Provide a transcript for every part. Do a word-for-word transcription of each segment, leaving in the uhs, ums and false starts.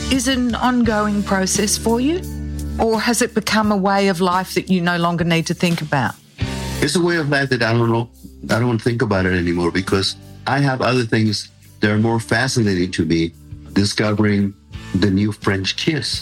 is it an ongoing process for you? Or has it become a way of life that you no longer need to think about? It's a way of life that I don't know, I don't think about it anymore because I have other things that are more fascinating to me, discovering the new French kiss.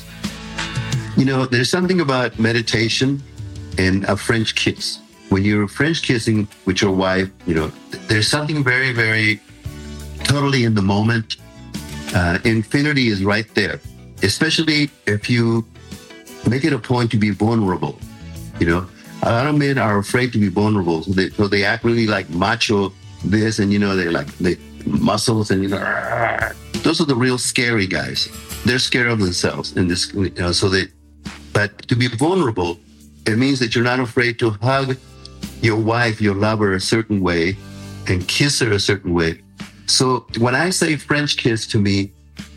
You know, there's something about meditation and a French kiss. When you're French kissing with your wife, you know, there's something very, very totally in the moment. Uh, infinity is right there, especially if you make it a point to be vulnerable. You know, a lot of men are afraid to be vulnerable, so they, so they act really like macho this, and you know, they like they muscles, and you know, those are the real scary guys. They're scared of themselves, and this, you know, so they. But to be vulnerable, it means that you're not afraid to hug your wife, your lover, a certain way, and kiss her a certain way. So when I say French kiss to me,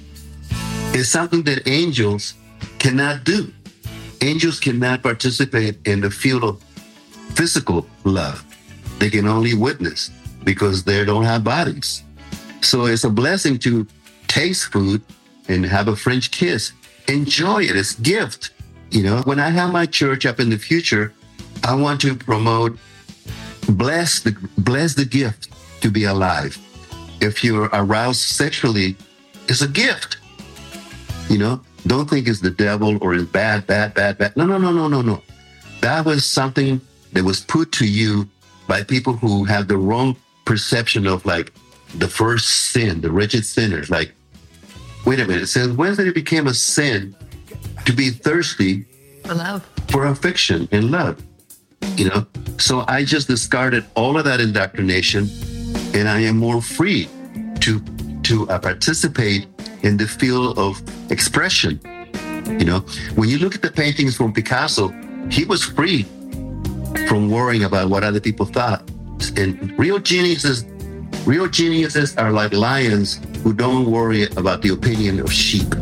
it's something that angels cannot do. Angels cannot participate in the field of physical love. They can only witness because they don't have bodies. So it's a blessing to taste food and have a French kiss. Enjoy it. It's a gift. You know, when I have my church up in the future, I want to promote, bless the, bless the gift to be alive. If you're aroused sexually, it's a gift. You know, don't think it's the devil or it's bad, bad, bad, bad. No, no, no, no, no, no. That was something that was put to you by people who have the wrong perception of like the first sin, the wretched sinners. Like, wait a minute. It says, when did it became a sin to be thirsty for love, for affection and love? You know, so I just discarded all of that indoctrination, and I am more free to to uh, participate in the field of expression. You know, when you look at the paintings from Picasso, he was free from worrying about what other people thought. And real geniuses, real geniuses are like lions who don't worry about the opinion of sheep.